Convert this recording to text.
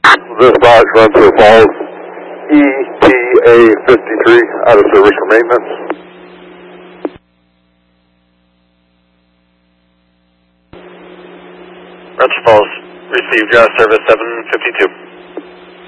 Dispatch, Rensselaer Falls, ETA 53, out of service for maintenance. Rensselaer Falls, received, service 752.